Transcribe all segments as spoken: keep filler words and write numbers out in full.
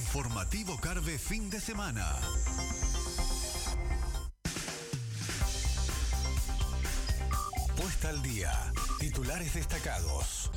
Informativo Carve fin de semana. Puesta al día. Titulares destacados.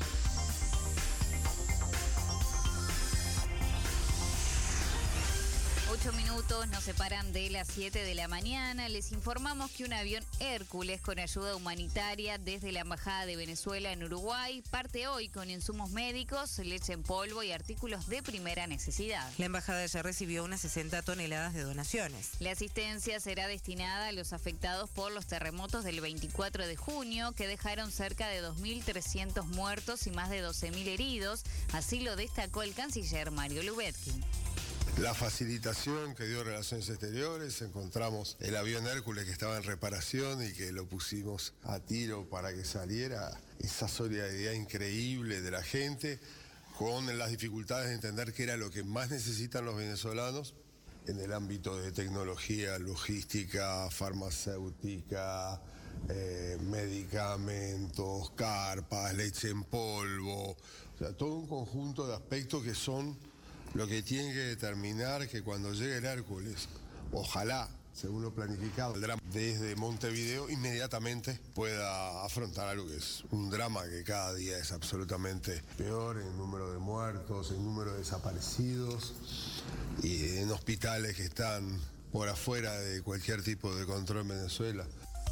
Ocho minutos nos separan de las siete de la mañana. Les informamos que un avión Hércules con ayuda humanitaria desde la Embajada de Venezuela en Uruguay parte hoy con insumos médicos, leche en polvo y artículos de primera necesidad. La embajada ya recibió unas sesenta toneladas de donaciones. La asistencia será destinada a los afectados por los terremotos del veinticuatro de junio, que dejaron cerca de dos mil trescientos muertos y más de doce mil heridos. Así lo destacó el canciller Mario Lubetkin. La facilitación que dio Relaciones Exteriores, encontramos el avión Hércules que estaba en reparación y que lo pusimos a tiro para que saliera, esa solidaridad increíble de la gente, con las dificultades de entender qué era lo que más necesitan los venezolanos en el ámbito de tecnología, logística, farmacéutica, eh, medicamentos, carpas, leche en polvo, o sea, todo un conjunto de aspectos que son lo que tiene que determinar que cuando llegue el Hércules, ojalá, según lo planificado, desde Montevideo inmediatamente pueda afrontar algo que es un drama que cada día es absolutamente peor en número de muertos, en número de desaparecidos y en hospitales que están por afuera de cualquier tipo de control en Venezuela.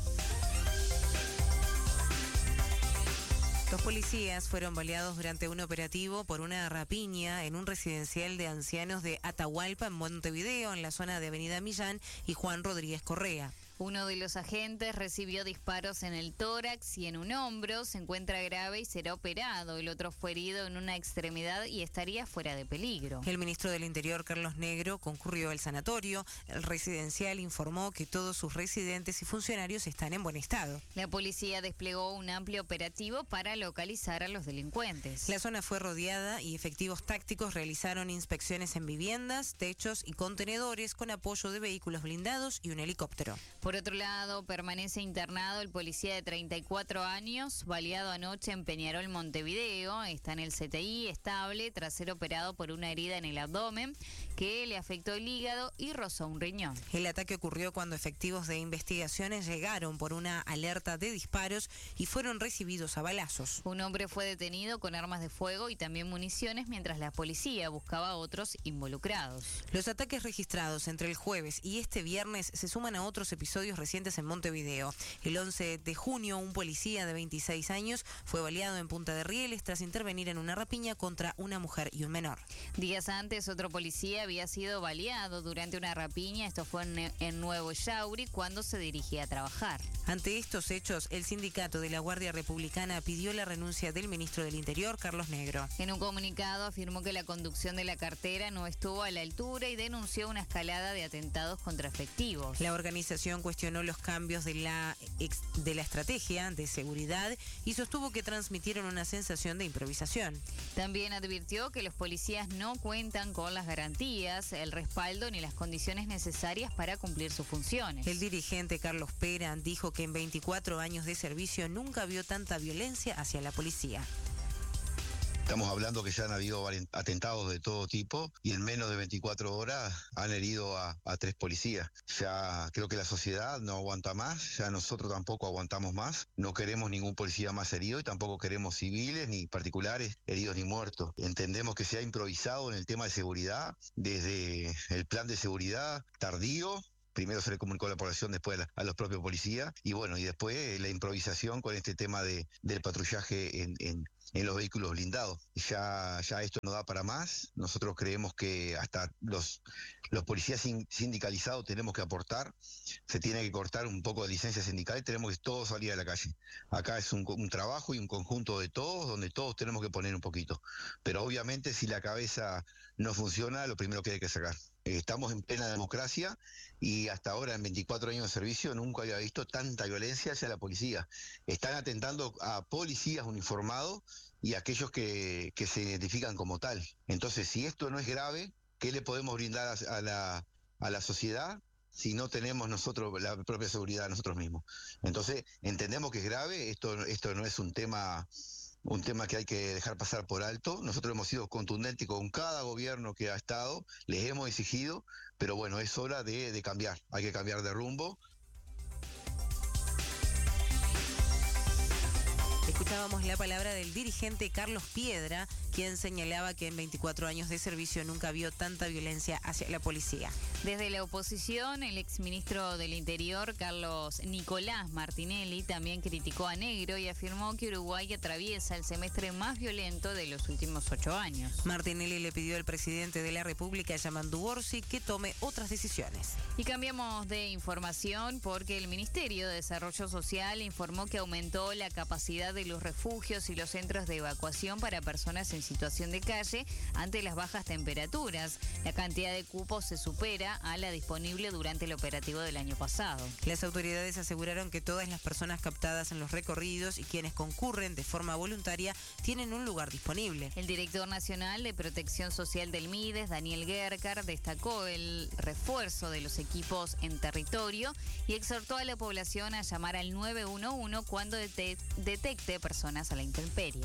Dos policías fueron baleados durante un operativo por una rapiña en un residencial de ancianos de Atahualpa, en Montevideo, en la zona de Avenida Millán y Juan Rodríguez Correa. Uno de los agentes recibió disparos en el tórax y en un hombro, se encuentra grave y será operado. El otro fue herido en una extremidad y estaría fuera de peligro. El ministro del Interior, Carlos Negro, concurrió al sanatorio. El residencial informó que todos sus residentes y funcionarios están en buen estado. La policía desplegó un amplio operativo para localizar a los delincuentes. La zona fue rodeada y efectivos tácticos realizaron inspecciones en viviendas, techos y contenedores con apoyo de vehículos blindados y un helicóptero. Por otro lado, permanece internado el policía de treinta y cuatro años, baleado anoche en Peñarol, Montevideo. Está en el C T I estable tras ser operado por una herida en el abdomen que le afectó el hígado y rozó un riñón. El ataque ocurrió cuando efectivos de investigaciones llegaron por una alerta de disparos y fueron recibidos a balazos. Un hombre fue detenido con armas de fuego y también municiones mientras la policía buscaba a otros involucrados. Los ataques registrados entre el jueves y este viernes se suman a otros episodios recientes en Montevideo. El once de junio, un policía de veintiséis años fue baleado en Punta de Rieles tras intervenir en una rapiña contra una mujer y un menor. Días antes, otro policía había sido baleado durante una rapiña. Esto fue en, en Nuevo Yauri, cuando se dirigía a trabajar. Ante estos hechos, el sindicato de la Guardia Republicana pidió la renuncia del ministro del Interior, Carlos Negro. En un comunicado afirmó que la conducción de la cartera no estuvo a la altura y denunció una escalada de atentados contra efectivos. La organización cuestionó los cambios de la, ex, de la estrategia de seguridad y sostuvo que transmitieron una sensación de improvisación. También advirtió que los policías no cuentan con las garantías, el respaldo ni las condiciones necesarias para cumplir sus funciones. El dirigente Carlos Pera dijo que en veinticuatro años de servicio nunca vio tanta violencia hacia la policía. Estamos hablando que ya han habido atentados de todo tipo y en menos de veinticuatro horas han herido a, a tres policías. Ya creo que la sociedad no aguanta más, ya nosotros tampoco aguantamos más. No queremos ningún policía más herido y tampoco queremos civiles ni particulares heridos ni muertos. Entendemos que se ha improvisado en el tema de seguridad, desde el plan de seguridad tardío. Primero se le comunicó a la población, después a, la, a los propios policías y bueno, y después eh, la improvisación con este tema de, del patrullaje en, en, en los vehículos blindados. Ya, ya esto no da para más. Nosotros creemos que hasta los, los policías sin, sindicalizados tenemos que aportar. Se tiene que cortar un poco de licencia sindical y tenemos que todos salir a la calle. Acá es un, un trabajo y un conjunto de todos, donde todos tenemos que poner un poquito. Pero obviamente si la cabeza no funciona, lo primero que hay que sacar. Estamos en plena democracia y hasta ahora en veinticuatro años de servicio nunca había visto tanta violencia hacia la policía. Están atentando a policías uniformados y a aquellos que, que se identifican como tal. Entonces, si esto no es grave, ¿qué le podemos brindar a, a, la, a la sociedad si no tenemos nosotros la propia seguridad nosotros mismos? Entonces, entendemos que es grave, esto, esto no es un tema un tema que hay que dejar pasar por alto. Nosotros hemos sido contundentes con cada gobierno que ha estado, les hemos exigido, pero bueno, es hora de, de cambiar, hay que cambiar de rumbo. Escuchábamos la palabra del dirigente Carlos Piedra, quien señalaba que en veinticuatro años de servicio nunca vio tanta violencia hacia la policía. Desde la oposición, el exministro del Interior, Carlos Nicolás Martinelli, también criticó a Negro y afirmó que Uruguay atraviesa el semestre más violento de los últimos ocho años. Martinelli le pidió al presidente de la República, Yamandu Orsi, que tome otras decisiones. Y cambiamos de información porque el Ministerio de Desarrollo Social informó que aumentó la capacidad de los refugios y los centros de evacuación para personas en situación de calle ante las bajas temperaturas. La cantidad de cupos se supera a la disponible durante el operativo del año pasado. Las autoridades aseguraron que todas las personas captadas en los recorridos y quienes concurren de forma voluntaria tienen un lugar disponible. El director nacional de Protección Social del MIDES, Daniel Guercar, destacó el refuerzo de los equipos en territorio y exhortó a la población a llamar al nueve uno uno cuando dete- detecte personas a la intemperie.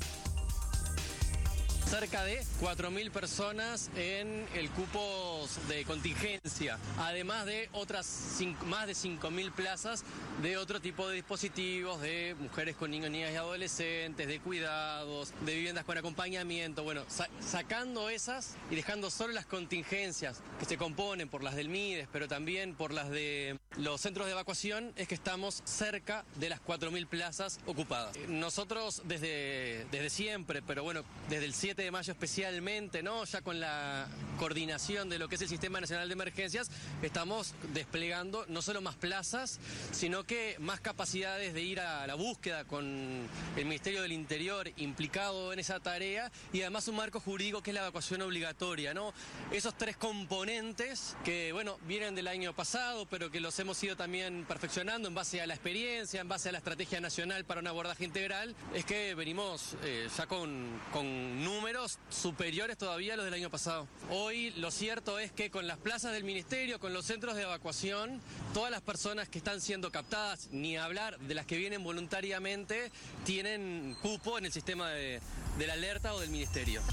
Cerca de cuatro mil personas en el cupo de contingencia, además de otras cinco, más de cinco mil plazas de otro tipo de dispositivos, de mujeres con niños, niñas y adolescentes, de cuidados, de viviendas con acompañamiento. Bueno, sa- sacando esas y dejando solo las contingencias que se componen por las del MIDES, pero también por las de los centros de evacuación, es que estamos cerca de las cuatro mil plazas ocupadas. Nosotros desde, desde siempre, pero bueno, desde el siete de mayo especialmente, ¿no? Ya con la coordinación de lo que es el Sistema Nacional de Emergencias, estamos desplegando no solo más plazas, sino que más capacidades de ir a la búsqueda con el Ministerio del Interior implicado en esa tarea y además un marco jurídico que es la evacuación obligatoria, ¿no? Esos tres componentes que, bueno, vienen del año pasado, pero que los hemos ido también perfeccionando en base a la experiencia, en base a la estrategia nacional para un abordaje integral, es que venimos eh, ya con, con números superiores todavía a los del año pasado. Hoy lo cierto es que con las plazas del ministerio, con los centros de evacuación, todas las personas que están siendo captadas, ni hablar de las que vienen voluntariamente, tienen cupo en el sistema de, de la alerta o del ministerio.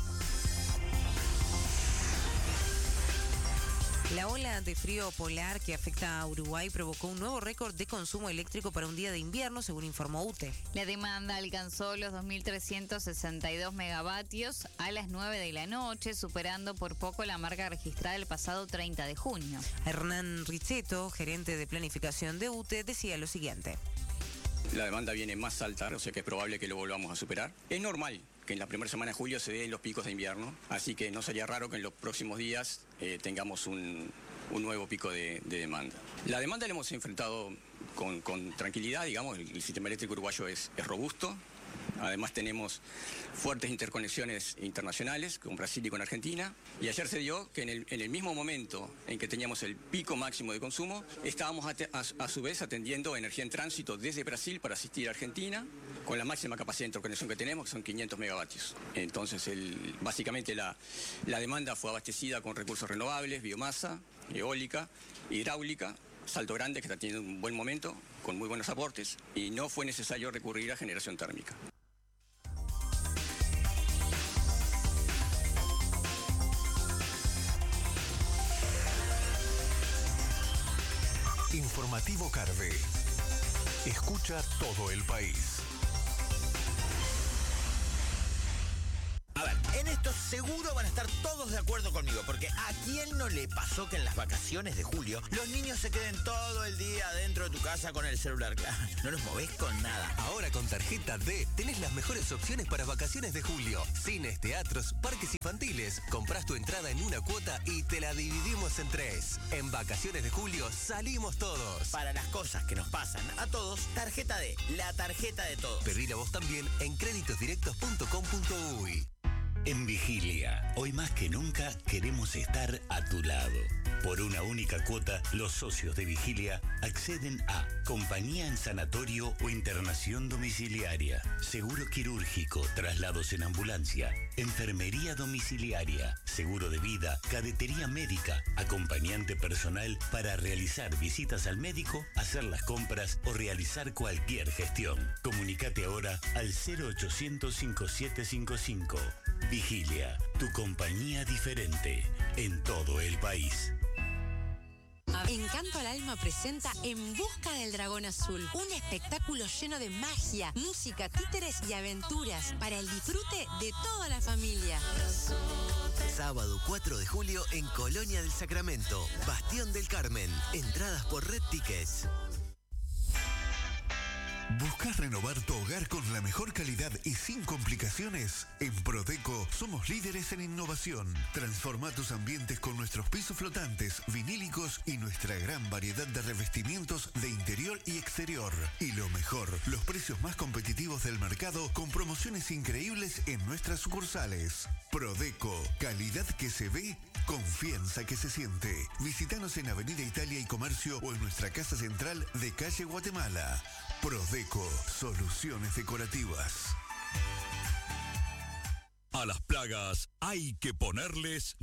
La ola de frío polar que afecta a Uruguay provocó un nuevo récord de consumo eléctrico para un día de invierno, según informó U T E. La demanda alcanzó los dos mil trescientos sesenta y dos megavatios a las nueve de la noche, superando por poco la marca registrada el pasado treinta de junio. Hernán Richeto, gerente de planificación de U T E, decía lo siguiente. La demanda viene más alta, o sea que es probable que lo volvamos a superar. Es normal que en la primera semana de julio se den los picos de invierno, así que no sería raro que en los próximos días eh, tengamos un, un nuevo pico de, de demanda. La demanda la hemos enfrentado con, con tranquilidad, digamos, el, el sistema eléctrico uruguayo es, es robusto. Además tenemos fuertes interconexiones internacionales con Brasil y con Argentina. Y ayer se dio que en el, en el mismo momento en que teníamos el pico máximo de consumo, estábamos a, a, a su vez atendiendo energía en tránsito desde Brasil para asistir a Argentina, con la máxima capacidad de interconexión que tenemos, que son quinientos megavatios. Entonces, el, básicamente la, la demanda fue abastecida con recursos renovables, biomasa, eólica, hidráulica, Salto Grande, que está teniendo un buen momento, con muy buenos aportes, y no fue necesario recurrir a generación térmica. Informativo Carve. Escucha todo el país. A ver, en esto seguro van a estar todos de acuerdo conmigo, porque ¿a quién no le pasó que en las vacaciones de julio los niños se queden todo el día dentro de tu casa con el celular? No los movés con nada. Ahora con tarjeta D tenés las mejores opciones para vacaciones de julio. Cines, teatros, parques infantiles. Comprás tu entrada en una cuota y te la dividimos en tres. En vacaciones de julio salimos todos. Para las cosas que nos pasan a todos, tarjeta D, la tarjeta de todos. Pedila vos también en créditos directos punto com punto uy. En Vigilia, hoy más que nunca queremos estar a tu lado. Por una única cuota, los socios de Vigilia acceden a compañía en sanatorio o internación domiciliaria, seguro quirúrgico, traslados en ambulancia, enfermería domiciliaria, seguro de vida, cadetería médica, acompañante personal para realizar visitas al médico, hacer las compras o realizar cualquier gestión. Comunicate ahora al cero ochocientos cincuenta y siete cincuenta y cinco. Vigilia, tu compañía diferente en todo el país. Encanto al Alma presenta En Busca del Dragón Azul, un espectáculo lleno de magia, música, títeres y aventuras para el disfrute de toda la familia. Sábado cuatro de julio en Colonia del Sacramento, Bastión del Carmen. Entradas por Red Tickets. ¿Buscas renovar tu hogar con la mejor calidad y sin complicaciones? En Prodeco somos líderes en innovación. Transforma tus ambientes con nuestros pisos flotantes, vinílicos y nuestra gran variedad de revestimientos de interior y exterior. Y lo mejor, los precios más competitivos del mercado con promociones increíbles en nuestras sucursales. Prodeco, calidad que se ve, confianza que se siente. Visítanos en Avenida Italia y Comercio o en nuestra casa central de calle Guatemala. Prodeco, soluciones decorativas. A las plagas hay que ponerles